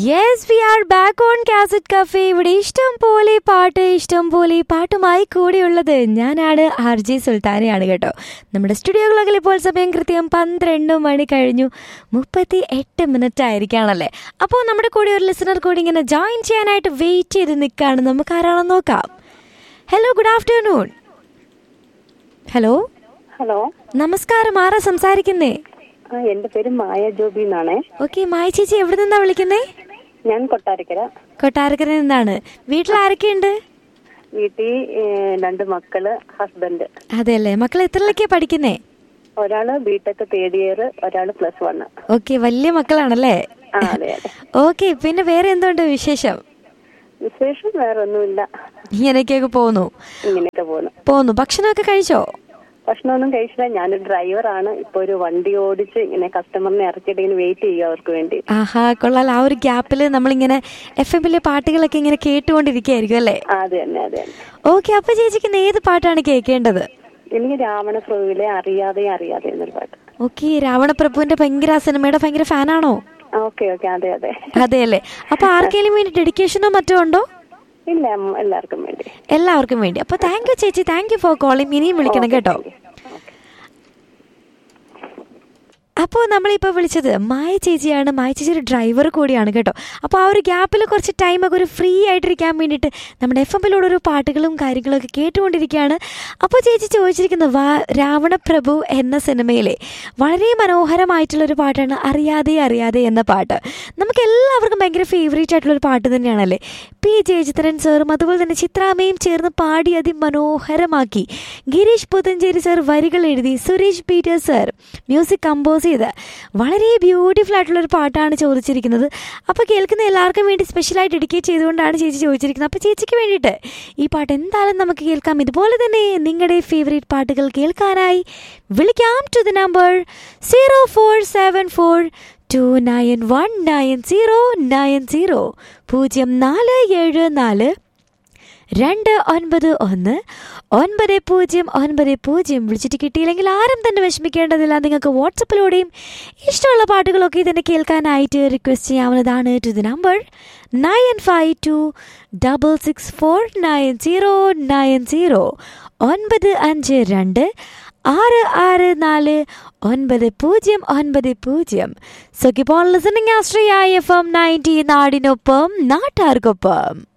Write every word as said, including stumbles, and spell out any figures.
Yes we are back on cassette cafe. ഇവിടെ ഇഷ്ടം പോലെ പാട്ട്, ഇഷ്ടം പോലെ പാട്ടുമായി കൂടെയുള്ളത് ഞാനാണ് ആർ ജെ സുൽത്താനയാണ് കേട്ടോ. നമ്മുടെ സ്റ്റുഡിയോകളൊക്കെ ഇപ്പോൾ സമയം കൃത്യം പന്ത്രണ്ട് മണി കഴിഞ്ഞു മുപ്പത്തി എട്ട് മിനിറ്റ് ആയിരിക്കുകയാണല്ലേ. അപ്പോൾ നമ്മുടെ കൂടെ ഒരു ലിസണർ കൂടി ഇങ്ങനെ ജോയിൻ ചെയ്യാനായിട്ട് വെയിറ്റ് ചെയ്ത് നിൽക്കുകയാണ്. നമുക്ക് ആരാണെന്ന് നോക്കാം. Hello, good afternoon. Hello hello, നമസ്കാരം. ആരാ സംസാരിക്കുന്നേ? എന്റെ പേര് മായ ജോബി എന്നാണ്. ഓക്കെ, മായ ചേച്ചി എവിടെ നിന്നാ വിളിക്കുന്നേ? ഞാൻ കൊട്ടാരക്കര. കൊട്ടാരക്കര നിന്നാണ്. വീട്ടിൽ ആരൊക്കെയുണ്ട്? വീട്ടിൽ രണ്ട് മക്കള്, ഹസ്ബൻഡ്. അതെല്ലേ. മക്കൾ എത്രയിലൊക്കെയാ പഠിക്കുന്നേ? ഒരാള് ബിടെക് തേർഡ് ഇയർ, ഒരാള് പ്ലസ് വൺ. ഓക്കെ, വലിയ മക്കളാണല്ലേ? അതെ അതെ. ഓക്കെ, പിന്നെ വേറെ എന്തുണ്ട് വിശേഷം? വിശേഷം വേറെ ഒന്നുമില്ല. ഇങ്ങനെയൊക്കെയൊക്കെ പോന്നു ഇങ്ങനെയൊക്കെ പോന്നു പോന്നു ഭക്ഷണമൊക്കെ കഴിച്ചോ? ഭക്ഷണമൊന്നും കഴിച്ചില്ല. ഞാനൊരു ഡ്രൈവറാണ്. ഇപ്പൊ ഒരു വണ്ടി ഓടിച്ച് ഇങ്ങനെ കസ്റ്റമറിനെ ഇറക്കിയിട്ട് ഇങ്ങനെ വെയിറ്റ് ചെയ്യുക അവർക്ക് വേണ്ടി. ആഹാ, കൊള്ളാൽ. ആ ഒരു ഗ്യാപ്പിൽ നമ്മളിങ്ങനെ എഫ് എമ്മിലെ പാട്ടുകളൊക്കെ ഇങ്ങനെ കേട്ടുകൊണ്ടിരിക്കുകയായിരിക്കും അല്ലേ? അതെ തന്നെ, അതെ. ഓക്കെ, അപ്പൊ ചേച്ചിക്ക് ഏത് പാട്ടാണ് കേൾക്കേണ്ടത്? എനിക്ക് രാവണപ്രഭുവിലെ അറിയാതെ അറിയാതെ എന്നൊരു പാട്ട്. ഓക്കെ, രാവണപ്രഭുവിന്റെ ഭയങ്കര ആ സിനിമയുടെ ഭയങ്കര ഫാനാണോ? ഓക്കെ ഓക്കെ, അതെ അതെ. അതെ അല്ലേ. അപ്പൊ ആർക്കെങ്കിലും വേണ്ടി ഡെഡിക്കേഷനോ മറ്റോ ഉണ്ടോ? ഇല്ല, എല്ലാവർക്കും വേണ്ടി. എല്ലാവർക്കും വേണ്ടി. അപ്പൊ താങ്ക് യു ചേച്ചി, താങ്ക് യു ഫോർ കോളിംഗ്. ഇനിയും വിളിക്കണം കേട്ടോ. അപ്പോൾ നമ്മളിപ്പോൾ വിളിച്ചത് മായ ചേച്ചിയാണ്. മായ ചേച്ചി ഒരു ഡ്രൈവർ കൂടിയാണ് കേട്ടോ. അപ്പോൾ ആ ഒരു ഗ്യാപ്പിൽ കുറച്ച് ടൈമൊക്കെ ഒരു ഫ്രീ ആയിട്ടിരിക്കാൻ വേണ്ടിയിട്ട് നമ്മുടെ എഫ് എമ്മിലൂടെ ഒരു പാട്ടുകളും കാര്യങ്ങളൊക്കെ കേട്ടുകൊണ്ടിരിക്കുകയാണ്. അപ്പോൾ ചേച്ചി ചോദിച്ചിരിക്കുന്നത് വാ രാവണപ്രഭു എന്ന സിനിമയിലെ വളരെ മനോഹരമായിട്ടുള്ളൊരു പാട്ടാണ് അറിയാതെ അറിയാതെ എന്ന പാട്ട്. നമുക്ക് എല്ലാവർക്കും ഭയങ്കര ഫേവറേറ്റ് ആയിട്ടുള്ളൊരു പാട്ട് തന്നെയാണല്ലേ. പി ജയചിത്രൻ സാറും അതുപോലെ തന്നെ ചിത്രാമ്മയും ചേർന്ന് പാടി അതിമനോഹരമാക്കി ഗിരീഷ് പുത്തഞ്ചേരി സാർ വരികൾ എഴുതി Suresh Peter sir music compose ചെയ്ത് വളരെ ബ്യൂട്ടിഫുൾ ആയിട്ടുള്ളൊരു പാട്ടാണ് ചോദിച്ചിരിക്കുന്നത്. അപ്പോൾ കേൾക്കുന്ന എല്ലാവർക്കും വേണ്ടി സ്പെഷ്യലായി ഡെഡിക്കേറ്റ് ചെയ്തുകൊണ്ടാണ് ചേച്ചി ചോദിച്ചിരിക്കുന്നത്. അപ്പോൾ ചേച്ചിക്ക് വേണ്ടിയിട്ട് ഈ പാട്ട് എന്തായാലും നമുക്ക് കേൾക്കാം. ഇതുപോലെ തന്നെ നിങ്ങളുടെ ഫേവറേറ്റ് പാട്ടുകൾ കേൾക്കാനായി വിളിക്കാം to the number zero four seven four to nine one nine zero nine zero പൂജ്യം നാല് ഏഴ് നാല് രണ്ട് ഒൻപത് ഒന്ന് ഒൻപത് പൂജ്യം ഒൻപത് പൂജ്യം. വിളിച്ചിട്ട് കിട്ടിയില്ലെങ്കിൽ ആരും തന്നെ വിഷമിക്കേണ്ടതില്ല. നിങ്ങൾക്ക് വാട്സപ്പിലൂടെയും ഇഷ്ടമുള്ള പാട്ടുകളൊക്കെ തന്നെ കേൾക്കാനായിട്ട് റിക്വസ്റ്റ് ചെയ്യാവുന്നതാണ് to the number nine five to double six four nine zero nine zero ഒൻപത് അഞ്ച് രണ്ട് ആറ് ആറ് നാല് ഒൻപത് പൂജ്യം ഒൻപത് പൂജ്യം. So keep on listening Ashraya F M ninety, നാടിനൊപ്പം നാട്ടാർക്കൊപ്പം.